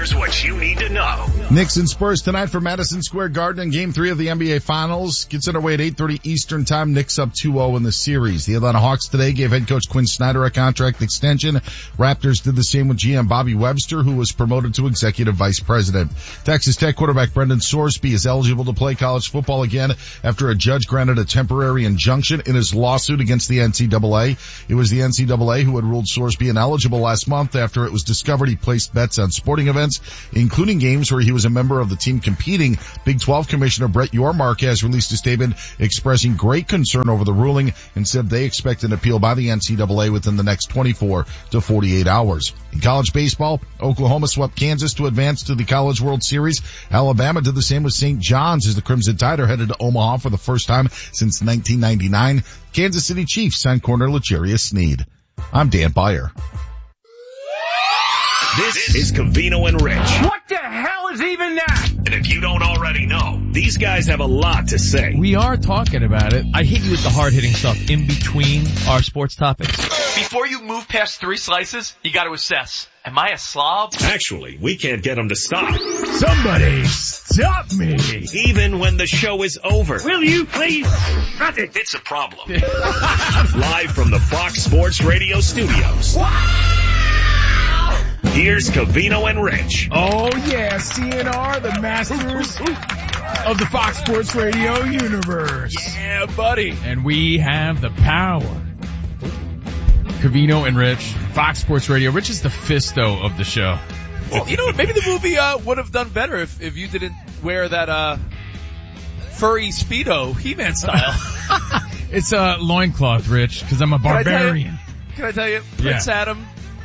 Here's what you need to know. Knicks and Spurs tonight for Madison Square Garden in Game 3 of the NBA Finals. Gets underway at 8:30 Eastern Time. Knicks up 2-0 in the series. The Atlanta Hawks today gave head coach Quinn Snyder a contract extension. Raptors did the same with GM Bobby Webster, who was promoted to executive vice president. Texas Tech quarterback Brendan Sorsby is eligible to play college football again after a judge granted a temporary injunction in his lawsuit against the NCAA. It was the NCAA who had ruled Sorsby ineligible last month after it was discovered he placed bets on sporting events, including games where he was a member of the team competing. Big 12 Commissioner Brett Yormark has released a statement expressing great concern over the ruling and said they expect an appeal by the NCAA within the next 24 to 48 hours. In college baseball, Oklahoma swept Kansas to advance to the College World Series. Alabama did the same with St. John's as the Crimson Tide are headed to Omaha for the first time since 1999. Kansas City Chiefs signed corner L'Jarius Sneed. I'm Dan Beyer. This is Covino and Rich. What the hell is even that? And if you don't already know, these guys have a lot to say. We are talking about it. I hit you with the hard-hitting stuff in between our sports topics. Before you move past 3 slices, you got to assess. Am I a slob? Actually, we can't get them to stop. Somebody stop me. Even when the show is over. Will you please shut it? It's a problem. Live from the Fox Sports Radio studios. Here's Covino and Rich. Oh yeah, CNR, the masters of the Fox Sports Radio universe. Yeah, buddy. And we have the power. Covino and Rich, Fox Sports Radio. Rich is the Fisto of the show. Well, you know what? Maybe the movie would have done better if you didn't wear that furry Speedo He-Man style. It's a loincloth, Rich, because I'm a barbarian. Can I tell you? Prince Adam,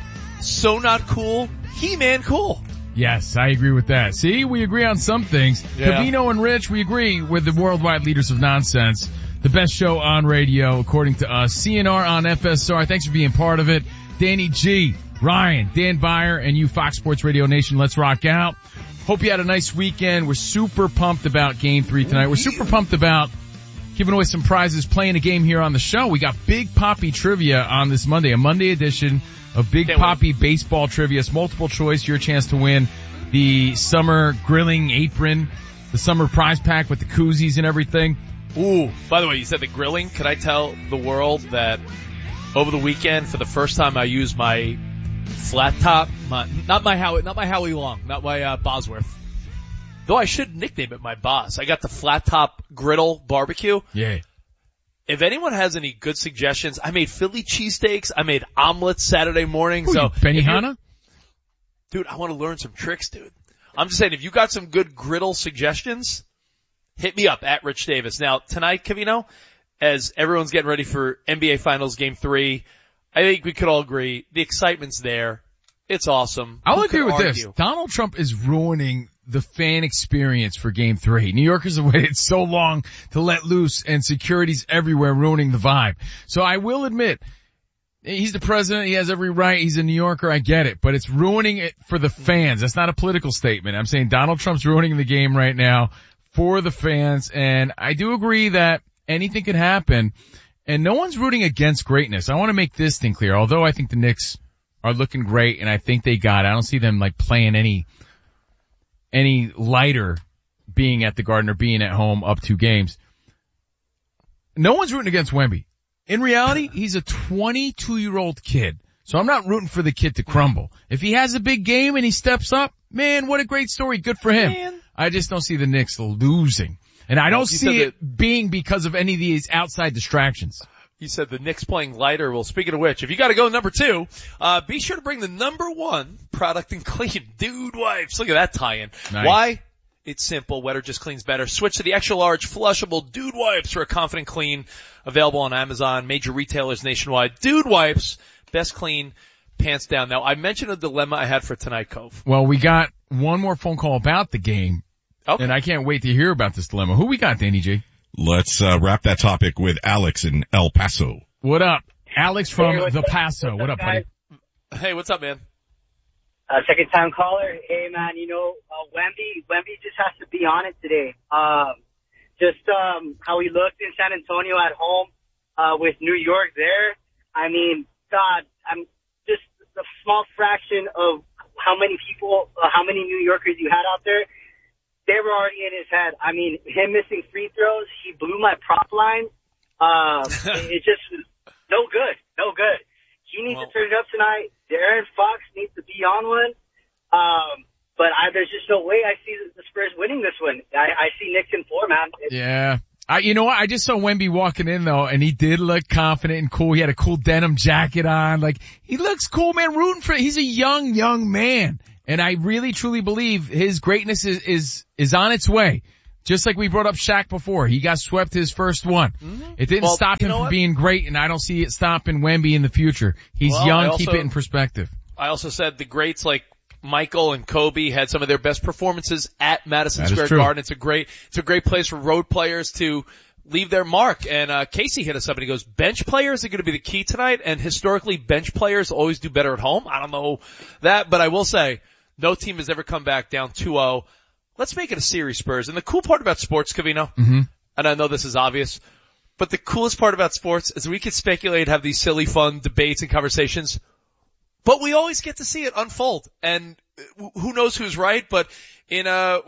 so not cool. He-Man cool. Yes, I agree with that. See, we agree on some things. Yeah. Covino and Rich, we agree with the worldwide leaders of nonsense. The best show on radio, according to us. CNR on FSR. Thanks for being part of it. Danny G, Ryan, Dan Beyer, and you, Fox Sports Radio Nation. Let's rock out. Hope you had a nice weekend. We're super pumped about Game 3 tonight. We're super pumped about giving away some prizes, playing a game here on the show. We got Big Papi Trivia on this Monday, a Monday edition of Big Papi Baseball Trivia. It's multiple choice, your chance to win the summer grilling apron, the summer prize pack with the koozies and everything. Ooh, by the way, you said the grilling. Could I tell the world that over the weekend, for the first time, I used my flat top, not my Howie Long, not my Bosworth. Though I should nickname it my Boss. I got the flat top griddle barbecue. Yeah. If anyone has any good suggestions, I made Philly cheesesteaks. I made omelets Saturday morning. So Benihana? Dude, I want to learn some tricks, dude. I'm just saying, if you got some good griddle suggestions, hit me up at Rich Davis. Now, tonight, Covino, as everyone's getting ready for NBA Finals Game 3, I think we could all agree the excitement's there. It's awesome. I'll agree with this. Donald Trump is ruining the fan experience for Game 3. New Yorkers have waited so long to let loose, and security's everywhere ruining the vibe. So I will admit, he's the president. He has every right. He's a New Yorker. I get it. But it's ruining it for the fans. That's not a political statement. I'm saying Donald Trump's ruining the game right now for the fans. And I do agree that anything could happen. And no one's rooting against greatness. I want to make this thing clear. Although I think the Knicks are looking great, and I think they got it. I don't see them like playing any lighter being at the Garden or being at home up 2 games. No one's rooting against Wemby. In reality, he's a 22-year-old kid. So I'm not rooting for the kid to crumble. If he has a big game and he steps up, man, what a great story. Good for him. Man. I just don't see the Knicks losing. And I don't see it being because of any of these outside distractions. You said the Knicks playing lighter. Well, speaking of which, if you got to go number 2, be sure to bring the number 1 product and clean Dude Wipes. Look at that tie-in. Nice. Why? It's simple. Wetter just cleans better. Switch to the extra large flushable Dude Wipes for a confident clean. Available on Amazon, major retailers nationwide. Dude Wipes, best clean, pants down. Now, I mentioned a dilemma I had for tonight, Cove. Well, we got one more phone call about the game. Okay. And I can't wait to hear about this dilemma. Who we got, Danny J? Let's wrap that topic with Alex in El Paso. What up? Alex from The Paso. What up, buddy? Hey, what's up, man? Second time caller. Hey, man, Wemby just has to be on it today. How he looked in San Antonio at home, with New York there. I mean, God, I'm just a small fraction of how many people, how many New Yorkers you had out there, they were already in his head. I mean, him missing free throws, he blew my prop line. It just was no good. He needs to turn it up tonight. De'Aaron Fox needs to be on one. But there's just no way I see the Spurs winning this one. I see Knicks in 4, man. Yeah. You know what? I just saw Wemby walking in though, and he did look confident and cool. He had a cool denim jacket on. Like, he looks cool, man. Rooting for, he's a young man. And I really truly believe his greatness is on its way. Just like we brought up Shaq before. He got swept his first one. Mm-hmm. It didn't stop him from being great, and I don't see it stopping Wemby in the future. He's young, keep it in perspective. I also said the greats like Michael and Kobe had some of their best performances at Madison Square Garden. It's a great place for road players to leave their mark. And Casey hit us up and he goes, bench players are going to be the key tonight, and historically bench players always do better at home. I don't know that, but I will say no team has ever come back down 2-0. Let's make it a series, Spurs. And the cool part about sports, Covino, and I know this is obvious, but the coolest part about sports is we can speculate, have these silly, fun debates and conversations, but we always get to see it unfold. And who knows who's right, but in,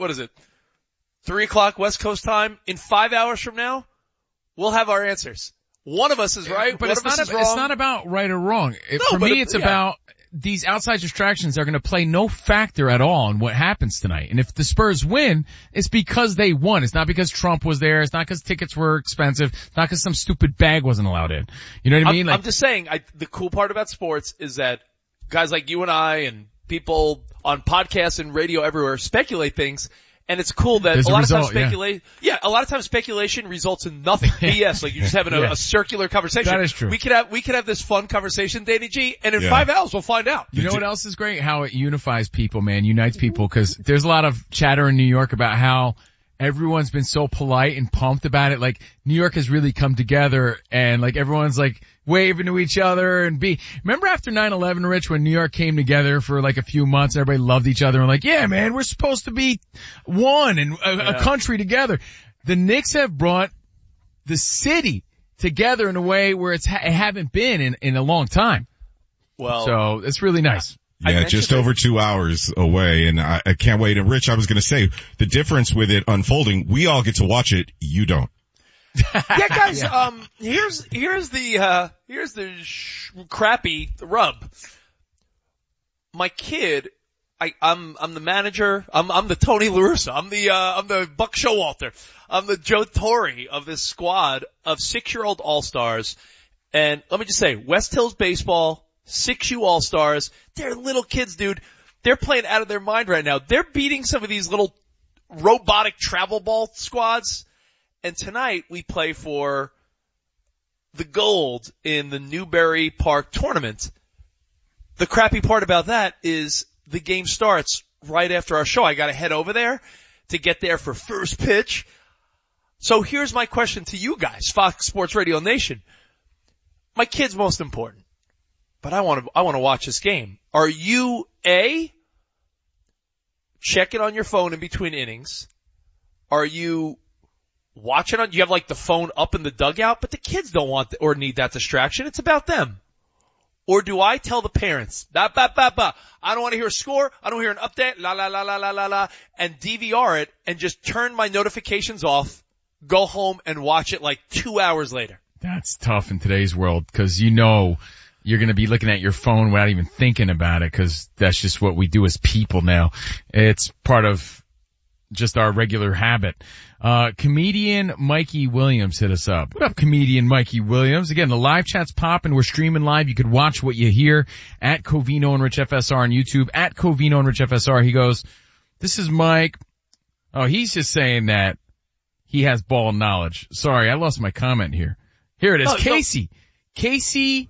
3 o'clock West Coast time, in 5 hours from now, we'll have our answers. One of us is right, but one of us is wrong. It's not about right or wrong. For me, it's about these outside distractions are going to play no factor at all in what happens tonight. And if the Spurs win, it's because they won. It's not because Trump was there. It's not because tickets were expensive. It's not because some stupid bag wasn't allowed in. You know what I mean? I'm just saying, the cool part about sports is that guys like you and I and people on podcasts and radio everywhere speculate things. And it's cool that a lot of times speculation results in nothing. BS, like you're just having a circular conversation. That is true. We could have this fun conversation, Danny G, and in 5 hours we'll find out. You know what else is great? How it unifies people, man, unites people, because there's a lot of chatter in New York about how everyone's been so polite and pumped about it. Like, New York has really come together, and like everyone's like waving to each other and remember after 9/11, Rich, when New York came together for like a few months, everybody loved each other and like, yeah, man, we're supposed to be one and a country together. The Knicks have brought the city together in a way where it haven't been in a long time. Well, so it's really nice. Yeah, just over 2 hours away, and I can't wait. And Rich, I was going to say, the difference with it unfolding, we all get to watch it, you don't. Yeah, guys. Here's the crappy rub. My kid, I'm the manager. I'm the Tony La Russa. I'm the Buck Showalter. I'm the Joe Torre of this squad of 6-year-old all-stars. And let me just say, West Hills baseball, 6U all-stars. They're little kids, dude. They're playing out of their mind right now. They're beating some of these little robotic travel ball squads. And tonight we play for the gold in the Newbury Park tournament. The crappy part about that is the game starts right after our show. I gotta head over there to get there for first pitch. So here's my question to you guys, Fox Sports Radio Nation. My kid's most important, but I want to watch this game. Are you A, checking on your phone in between innings? Are you watching on, you have like the phone up in the dugout, but the kids don't want or need that distraction. It's about them. Or do I tell the parents, I don't want to hear a score, I don't hear an update, and DVR it and just turn my notifications off, go home and watch it like 2 hours later? That's tough in today's world, because you know you're going to be looking at your phone without even thinking about it, because that's just what we do as people now. It's part of just our regular habit. Comedian Mikey Williams hit us up. What up, comedian Mikey Williams? Again, the live chat's popping. We're streaming live. You could watch what you hear at Covino and Rich FSR on YouTube, at Covino and Rich FSR. He goes, this is Mike. Oh, he's just saying that he has ball knowledge. Sorry, I lost my comment here. Here it is. Casey. Casey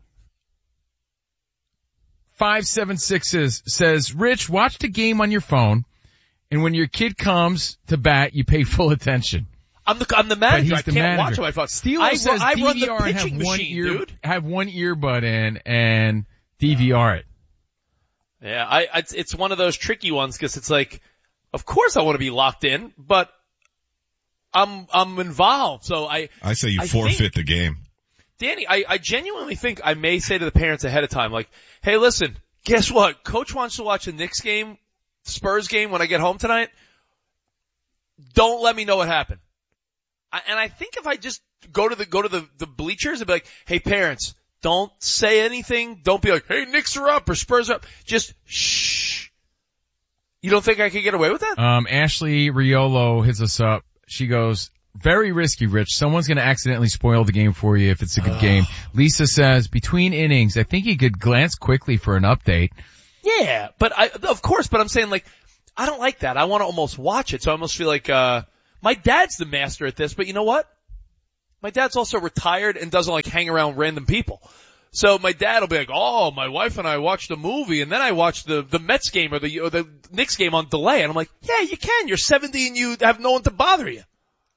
576 says, Rich, watch the game on your phone. And when your kid comes to bat, you pay full attention. I'm the manager. I can't watch on my phone. Steele says I run the pitching machine, dude. Have one earbud in and DVR it. Yeah, it's one of those tricky ones, because it's like, of course I want to be locked in, but I'm involved. So I say you forfeit the game. Danny, I genuinely think I may say to the parents ahead of time, like, hey, listen, Guess what? Coach wants to watch a Knicks game, Spurs game when I get home tonight. Don't let me know what happened. And I think if I just go to the bleachers and be like, hey parents, don't say anything. Don't be like, hey, Knicks are up or Spurs are up. Just shh. You don't think I could get away with that? Ashley Riolo hits us up. She goes, very risky, Rich. Someone's going to accidentally spoil the game for you if it's a good game. Lisa says, between innings, I think you could glance quickly for an update. Yeah, but of course, but I'm saying like, I don't like that. I want to almost watch it, so I almost feel like, my dad's the master at this, but you know what? My dad's also retired and doesn't like hang around random people. So my dad will be like, oh, my wife and I watched a movie and then I watched the Mets game or the Knicks game on delay. And I'm like, yeah, you can. You're 70 and you have no one to bother you.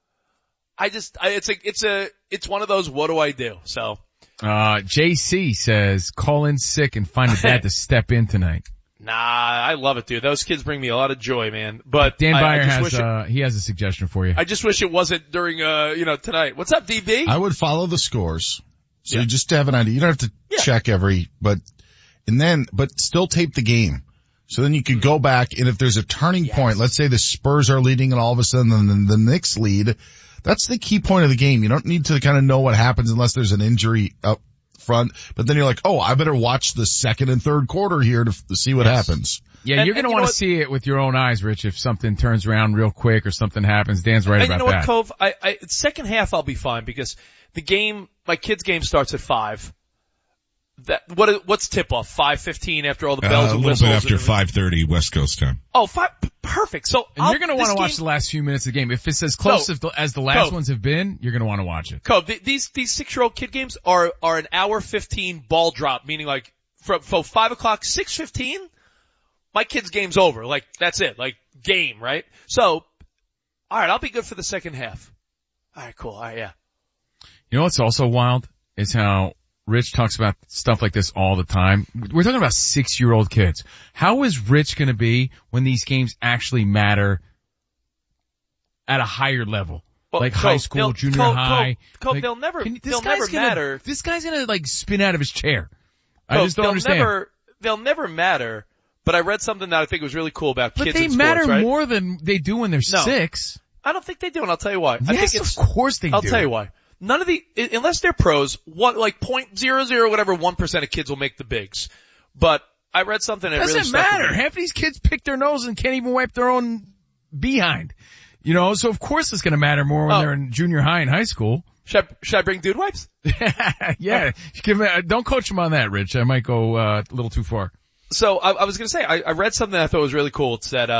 It's one of those, what do I do? So. JC says, call in sick and find a dad to step in tonight. Nah, I love it, dude. Those kids bring me a lot of joy, man. But Dan Byer he has a suggestion for you. I just wish it wasn't during, tonight. What's up, DB? I would follow the scores. So you just have an idea. You don't have to check but still tape the game. So then you could go back and if there's a turning point, let's say the Spurs are leading and all of a sudden the Knicks lead, that's the key point of the game. You don't need to kind of know what happens unless there's an injury up front, but then you're like, oh, I better watch the second and third quarter here to see what happens. Yeah, you're going to want to see it with your own eyes, Rich, if something turns around real quick or something happens. Dan's right about that. And you know what, Cove? Second half I'll be fine because the game, my kid's game starts at 5. What's tip off? 5:15 after all the bells and whistles? A little bit after 5:30 West Coast time. Oh, perfect. So you're going to want to watch the last few minutes of the game. If it's as close as the last ones have been, you're going to want to watch it. Cove, these 6-year-old kid games are an hour 15 ball drop, meaning like from 5 o'clock, 6:15, my kid's game's over. Like that's it. Like game, right? So, all right, I'll be good for the second half. All right, cool. All right, yeah. You know what's also wild is how Rich talks about stuff like this all the time. We're talking about 6-year-old kids. How is Rich going to be when these games actually matter at a higher level? Well, like high school, junior high. They'll never matter. This guy's going to like spin out of his chair. I just don't understand. They'll never matter, but I read something that I think was really cool about kids in sports, But they matter right? more than they do when they're 6. I don't think they do, and I'll tell you why. Yes, of course they do. I'll tell you why. None of unless they're pros, like 0.00 whatever 1% of kids will make the bigs. But I read something that really doesn't matter. Half these kids pick their nose and can't even wipe their own behind. You know, so of course it's going to matter more when they're in junior high and high school. Should I bring dude wipes? Yeah. Don't coach them on that, Rich. I might go a little too far. So I was going to say, I read something that I thought was really cool. It said,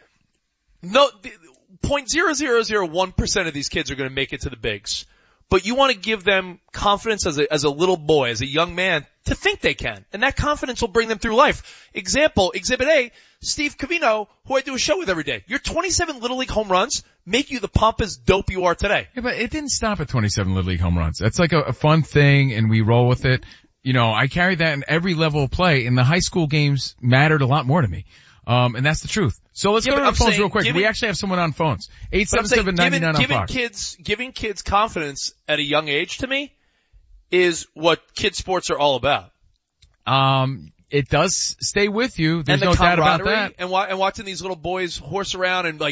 0.0001% of these kids are going to make it to the bigs. But you want to give them confidence as a little boy, as a young man, to think they can. And that confidence will bring them through life. Example, Exhibit A, Steve Covino, who I do a show with every day. Your 27 Little League home runs make you the pompous dope you are today. Yeah, but it didn't stop at 27 Little League home runs. That's like a fun thing, and we roll with it. You know, I carry that in every level of play, and the high school games mattered a lot more to me. And that's the truth. So let's go to the phones real quick. We actually have someone on phones. 877-99 on Fox. Giving kids confidence at a young age to me is what kids sports are all about. It does stay with you. There's no doubt about that. And watching these little boys horse around and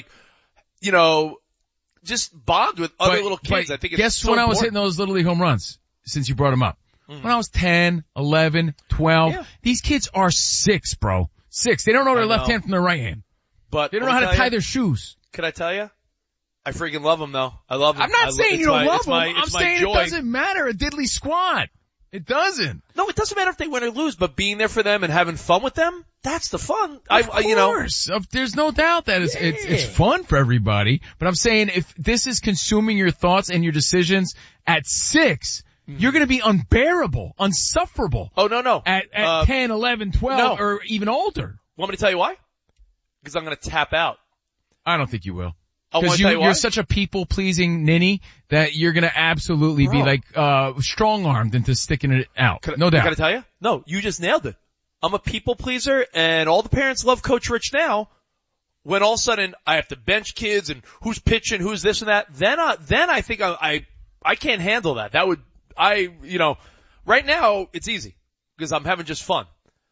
just bond with other little kids. I think it's guess when I was hitting those Little League home runs, since you brought them up. When I was 10, 11, 12, these kids are 6, bro. 6. They don't know their left hand from their right hand. But they don't know how to tie their shoes. Could I tell you? I freaking love them though. I love them. I'm not saying you don't love them. I'm saying it doesn't matter a diddly squat. It doesn't. No, it doesn't matter if they win or lose, but being there for them and having fun with them, that's the fun. Of course. There's no doubt that it's fun for everybody. But I'm saying if this is consuming your thoughts and your decisions at 6, you're going to be unbearable, unsufferable. Oh, no. At 10, 11, 12, or even older. Want me to tell you why? Because I'm going to tap out. I don't think you will. Because you're such a people-pleasing ninny that you're going to absolutely be like strong-armed into sticking it out. No doubt. Can I tell you? No, you just nailed it. I'm a people-pleaser, and all the parents love Coach Rich now. When all of a sudden I have to bench kids and who's pitching, who's this and that, then I think I can't handle that. Right now it's easy because I'm having just fun.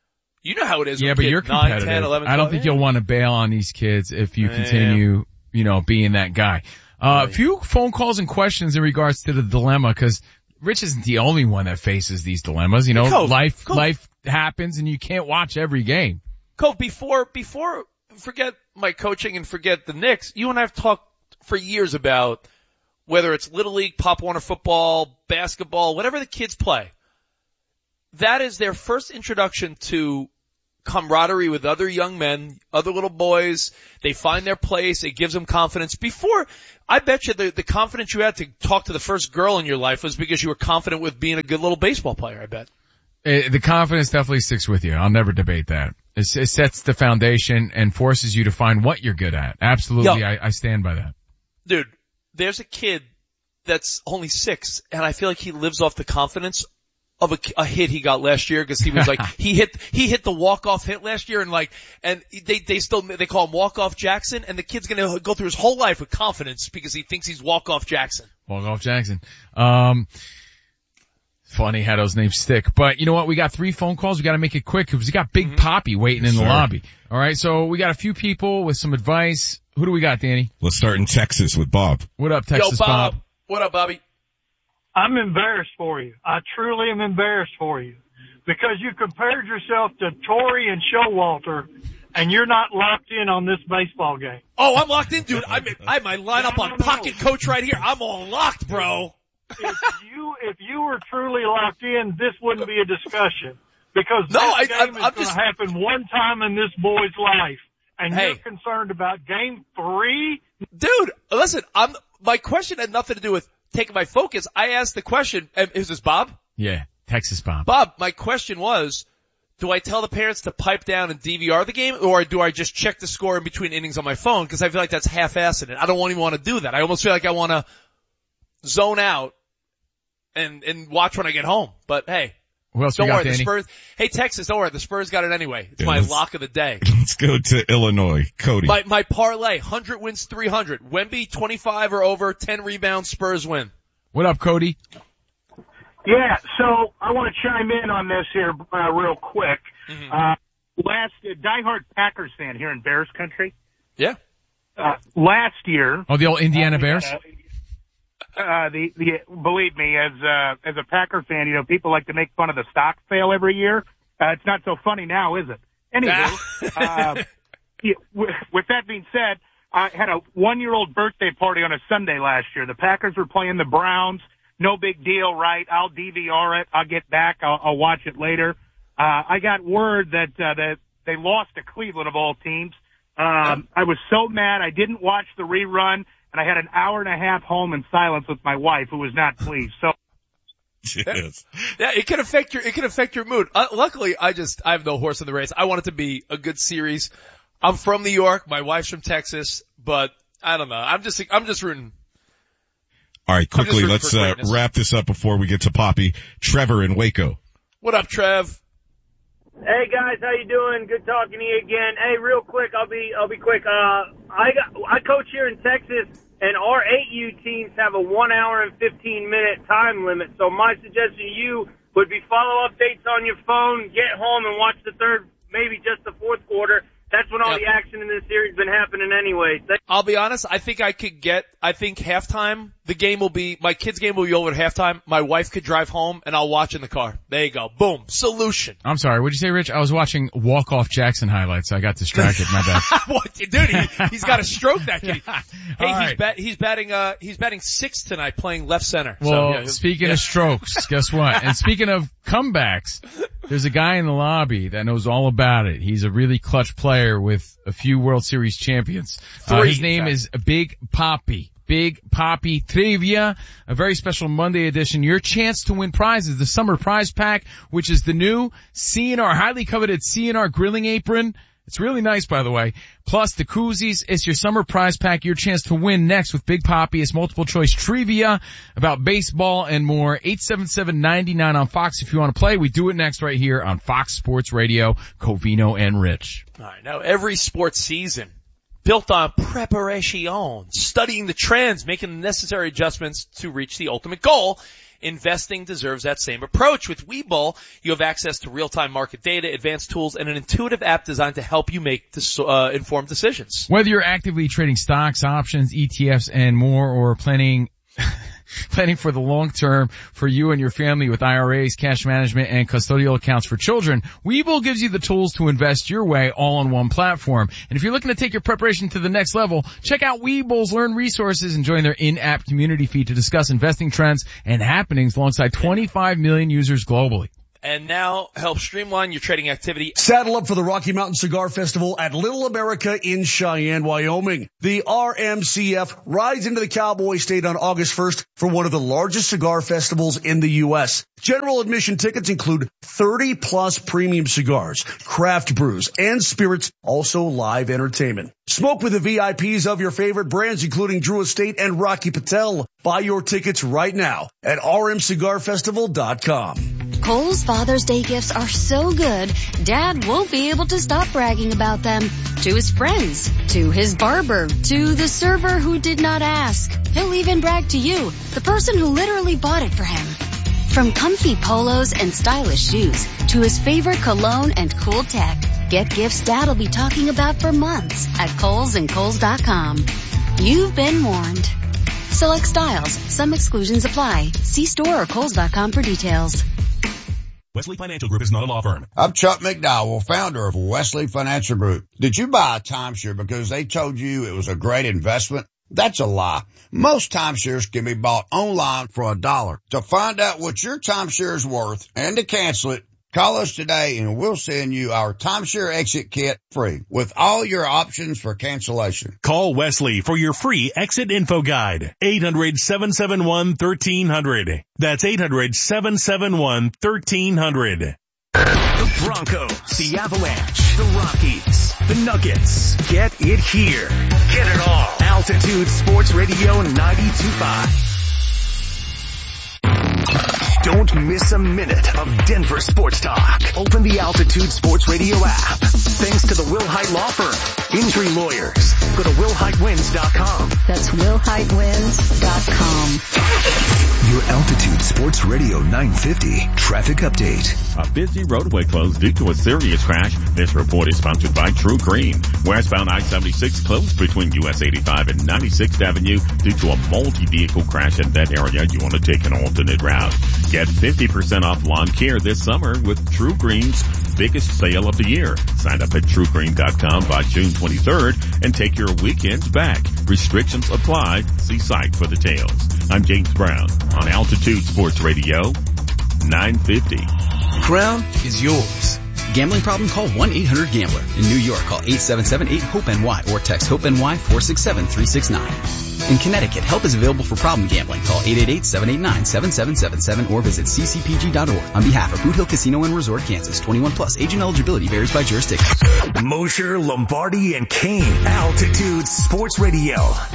You know how it is. Yeah, with but kids, you're 9, competitive. 10, 11, I don't 12, think yeah. you'll want to bail on these kids if you continue, being that guy. A few phone calls and questions in regards to the dilemma, because Rich isn't the only one that faces these dilemmas. Life happens and you can't watch every game. Cole, before forget my coaching and forget the Knicks, you and I have talked for years about whether it's Little League, Pop Warner football, basketball, whatever the kids play. That is their first introduction to camaraderie with other young men, other little boys. They find their place. It gives them confidence. Before, I bet you the confidence you had to talk to the first girl in your life was because you were confident with being a good little baseball player, I bet. The confidence definitely sticks with you. I'll never debate that. It sets the foundation and forces you to find what you're good at. Absolutely, I stand by that. Dude, there's a kid that's only 6, and I feel like he lives off the confidence of a hit he got last year, because he was like, he hit the walk-off hit last year, and they call him Walk-Off Jackson, and the kid's gonna go through his whole life with confidence because he thinks he's Walk-Off Jackson. Walk-Off Jackson. Funny how those names stick. But you know what? We got 3 phone calls. We gotta make it quick because we got Big Poppy waiting in the lobby. Alright, so we got a few people with some advice. Who do we got, Danny? Let's start in Texas with Bob. What up, Texas Bob? What up, Bobby? I'm embarrassed for you. I truly am embarrassed for you because you compared yourself to Torrey and Showalter, and you're not locked in on this baseball game. Oh, I'm locked in, dude. I have my lineup on Pocket Coach right here. I'm all locked, bro. If you were truly locked in, this wouldn't be a discussion because game is going to happen one time in this boy's life, and you're concerned about game 3. Dude, listen. My question had nothing to do with taking my focus. I asked the question. Is this Bob? Yeah, Texas Bob. Bob, my question was, do I tell the parents to pipe down and DVR the game, or do I just check the score in between innings on my phone? Because I feel like that's half-assed. I don't even want to do that. I almost feel like I want to zone out and watch when I get home. But hey, who else don't we got, worry, Danny? the Spurs. Hey, Texas, don't worry, the Spurs got it anyway. It's my lock of the day. Let's go to Illinois. Cody. My parlay, 100 wins 300. Wemby 25 or over, 10 rebounds, Spurs win. What up, Cody? Yeah, so I want to chime in on this here real quick. Diehard Packers fan here in Bears country. Yeah. Last year. Oh, the old Indiana Bears? Believe me, as a Packer fan, people like to make fun of the stock sale every year. It's not so funny now, is it? Anyway, with that being said, I had a 1-year-old birthday party on a Sunday last year. The Packers were playing the Browns. No big deal, right? I'll DVR it. I'll get back. I'll watch it later. I got word that they lost to Cleveland of all teams. I was so mad I didn't watch the rerun. And I had an hour and a half home in silence with my wife, who was not pleased. So, yes. Yeah, it can affect your mood. Luckily, I have no horse in the race. I want it to be a good series. I'm from New York. My wife's from Texas, but I don't know. I'm just rooting. All right, quickly, let's wrap this up before we get to Poppy. Trevor in Waco. What up, Trev? Hey guys, how you doing? Good talking to you again. Hey, real quick, I'll be quick. I coach here in Texas, and our 8U teams have a 1 hour and 15-minute time limit. So my suggestion to you would be follow updates on your phone, get home and watch the third, maybe just the fourth quarter. That's when all the action in this series has been happening anyway. I'll be honest, I think halftime, my kids' game will be over at halftime. My wife could drive home and I'll watch in the car. There you go. Boom. Solution. I'm sorry. What'd you say, Rich? I was watching Walk-Off Jackson highlights. I got distracted. My bad. What, dude? He's got a stroke, that kid. Hey, right. he's batting 6th tonight playing left center. Well, speaking of strokes, guess what? And speaking of comebacks, there's a guy in the lobby that knows all about it. He's a really clutch player with a few World Series champions. His name is Big Poppy. Big Poppy Trivia, a very special Monday edition. Your chance to win prizes, the Summer Prize Pack, which is the new CNR, highly coveted CNR grilling apron. It's really nice, by the way. Plus the koozies. It's your Summer Prize Pack. Your chance to win next with Big Poppy. It's multiple choice trivia about baseball and more. 877-99 on Fox if you want to play. We do it next right here on Fox Sports Radio. Covino and Rich. All right. Now every sports season built on preparation, studying the trends, making the necessary adjustments to reach the ultimate goal. investing deserves that same approach. With Webull, you have access to real-time market data, advanced tools, and an intuitive app designed to help you make informed decisions. Whether you're actively trading stocks, options, ETFs, and more, or planning for the long term for you and your family with IRAs, cash management, and custodial accounts for children, Webull gives you the tools to invest your way all on one platform. And if you're looking to take your preparation to the next level, check out Webull's Learn resources and join their in-app community feed to discuss investing trends and happenings alongside 25 million users globally. And now help streamline your trading activity. Saddle up for the Rocky Mountain Cigar Festival at Little America in Cheyenne, Wyoming. The RMCF rides into the Cowboy State on August 1st for one of the largest cigar festivals in the U.S. General admission tickets include 30-plus premium cigars, craft brews, and spirits, also live entertainment. Smoke with the VIPs of your favorite brands, including Drew Estate and Rocky Patel. Buy your tickets right now at rmcigarfestival.com. Kohl's Father's Day gifts are so good, Dad won't be able to stop bragging about them. To his friends, to his barber, to the server who did not ask. He'll even brag to you, the person who literally bought it for him. From comfy polos and stylish shoes to his favorite cologne and cool tech, get gifts Dad'll be talking about for months at Kohl's and Kohl's.com. You've been warned. Select styles. Some exclusions apply. See store or Kohl's.com for details. Wesley Financial Group is not a law firm. I'm Chuck McDowell, founder of Wesley Financial Group. Did you buy a timeshare because they told you it was a great investment? That's a lie. Most timeshares can be bought online for $1. To find out what your timeshare is worth and to cancel it, call us today and we'll send you our timeshare exit kit free with all your options for cancellation. Call Wesley for your free exit info guide. 800-771-1300. That's 800-771-1300. The Broncos, the Avalanche, the Rockies, the Nuggets. Get it here. Get it all. Altitude Sports Radio 92.5. Don't miss a minute of Denver sports talk. Open the Altitude Sports Radio app. Thanks to the Will Hite Law Firm. Injury lawyers. Go to WillHiteWins.com. That's WillHiteWins.com. Your Altitude Sports Radio 950 traffic update. A busy roadway closed due to a serious crash. This report is sponsored by True Green. Westbound I-76 closed between US 85 and 96th Avenue due to a multi-vehicle crash in that area. You want to take an alternate route. Get 50% off lawn care this summer with True Green's biggest sale of the year. Sign up at TrueGreen.com by June 23rd and take your weekends back. Restrictions apply. See site for details. I'm James Brown on Altitude Sports Radio 950. Crown is yours. Gambling problem? Call 1-800-GAMBLER. In New York, call 877-8-HOPE-NY or text HOPE-NY 467-369. In Connecticut, help is available for problem gambling. Call 888-789-7777 or visit ccpg.org. On behalf of Boot Hill Casino and Resort, Kansas, 21 plus. Agent eligibility varies by jurisdiction. Mosher, Lombardi, and Kane. Altitude Sports Radio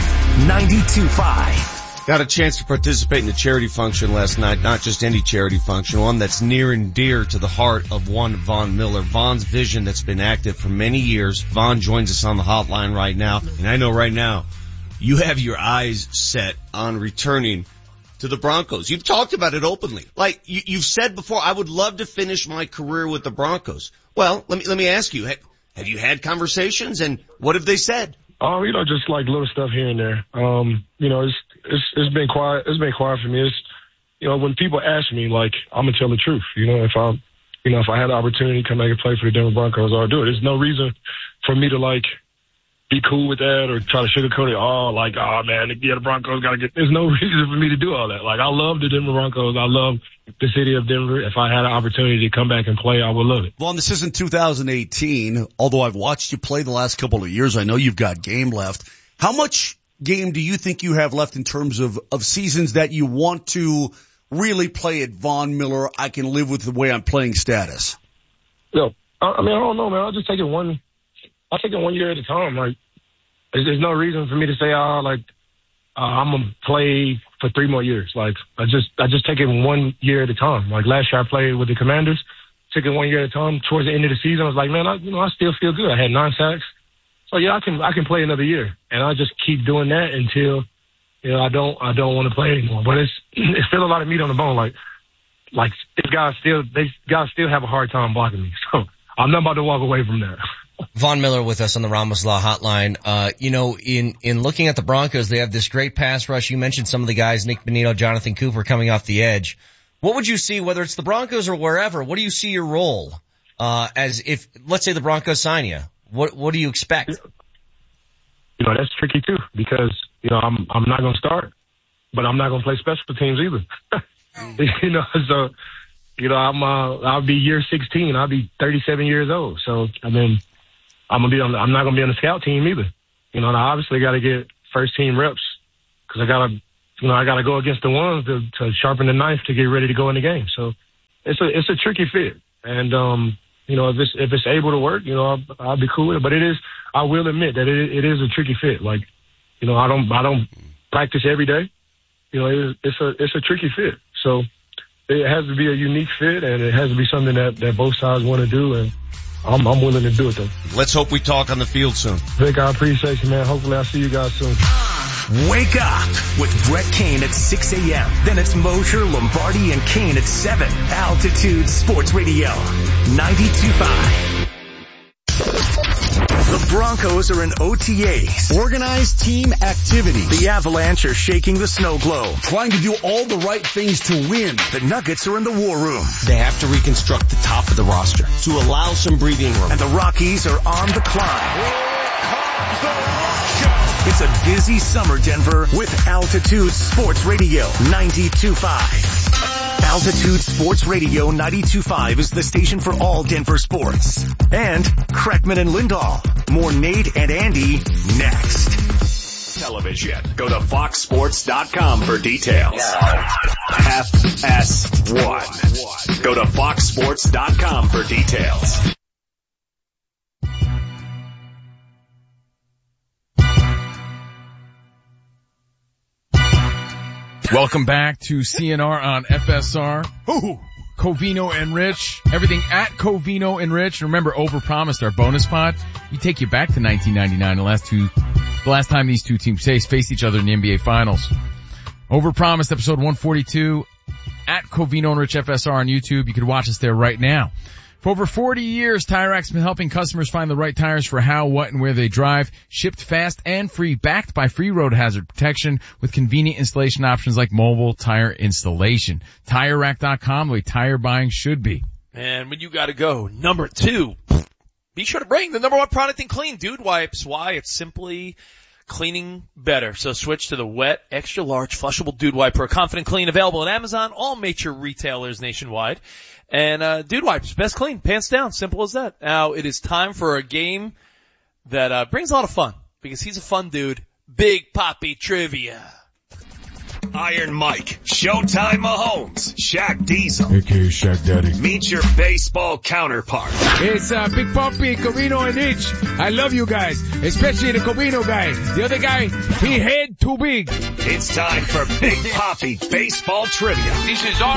92.5. Got a chance to participate in the charity function last night, not just any charity function, one that's near and dear to the heart of one Von Miller. Von's vision that's been active for many years. Von joins us on the hotline right now, and I know right now you have your eyes set on returning to the Broncos. You've talked about it openly. Like you've said before, I would love to finish my career with the Broncos. Well, let me ask you, have you had conversations, and what have they said? Just like little stuff here and there. It's been quiet. It's been quiet for me. It's, when people ask me, like, I'm gonna tell the truth. If I had the opportunity to come back and play for the Denver Broncos, I'll do it. There's no reason for me to be cool with that or try to sugarcoat it. The Broncos gotta get. There's no reason for me to do all that. I love the Denver Broncos. I love the city of Denver. If I had an opportunity to come back and play, I would love it. Well, this isn't 2018. Although I've watched you play the last couple of years, I know you've got game left. How much game do you think you have left in terms of seasons that you want to really play at Von Miller? I can live with the way I'm playing status. I don't know, man. I'll just take it one year at a time. There's no reason for me to say, I'm gonna play for 3 more years. I just take it 1 year at a time. Last year I played with the Commanders, took it 1 year at a time. Towards the end of the season, I was like, man, I still feel good. I had 9 sacks. So yeah, I can play another year, and I just keep doing that until I don't want to play anymore. But it's still a lot of meat on the bone. Like these guys still have a hard time blocking me. So I'm not about to walk away from that. Von Miller with us on the Ramos Law Hotline. In looking at the Broncos, they have this great pass rush. You mentioned some of the guys, Nick Bonito, Jonathan Cooper coming off the edge. What would you see, whether it's the Broncos or wherever, what do you see your role, as if, let's say the Broncos sign you? What do you expect? That's tricky too, because, I'm not going to start, but I'm not going to play special teams either. So, I'll be year 16. I'll be 37 years old. So, I'm not going to be on the scout team either. And I obviously got to get first team reps because I got to go against the ones to sharpen the knife to get ready to go in the game. So it's a tricky fit. And, if it's able to work, I'll be cool with it. But I will admit that it is a tricky fit. Like, I don't practice every day. It's a tricky fit. So it has to be a unique fit, and it has to be something that both sides want to do. And I'm willing to do it, though. Let's hope we talk on the field soon. Vic, I appreciate you, man. Hopefully I'll see you guys soon. Wake up with Brett Kane at 6 a.m. Then it's Mosher, Lombardi, and Kane at 7. Altitude Sports Radio, 92.5. The Broncos are in OTAs. Organized team activities. The Avalanche are shaking the snow globe. Trying to do all the right things to win. The Nuggets are in the war room. They have to reconstruct the top of the roster to allow some breathing room. And the Rockies are on the climb. It's a busy summer, Denver, with Altitude Sports Radio 92.5. Altitude Sports Radio 92.5 is the station for all Denver sports. And Kreckman and Lindahl. More Nate and Andy next. Television. Go to foxsports.com for details. FS1. Go to foxsports.com for details. Welcome back to CNR on FSR. Covino and Rich. Everything at Covino and Rich. Remember, Overpromised, our bonus pod. We take you back to 1999, the last time these two teams faced each other in the NBA Finals. Overpromised, episode 142, at Covino and Rich FSR on YouTube. You can watch us there right now. For over 40 years, Tire Rack's been helping customers find the right tires for how, what, and where they drive. Shipped fast and free, backed by free road hazard protection with convenient installation options like mobile tire installation. TireRack.com, the way tire buying should be. And when you gotta go, number 2, be sure to bring the number 1 product in clean, Dude Wipes. Why? It's simply cleaning better. So switch to the wet, extra large, flushable Dude Wipe for a confident clean, available at Amazon, all major retailers nationwide. And Dude Wipes, best clean, pants down, simple as that. Now it is time for a game that brings a lot of fun because he's a fun dude. Big Papi Trivia. Iron Mike, Showtime Mahomes, Shaq Diesel, a.k.a. Shaq Daddy. Meet your baseball counterpart. It's Big Papi, Covino, and Rich. I love you guys, especially the Covino guy. The other guy, he head too big. It's time for Big Papi Baseball Trivia. This is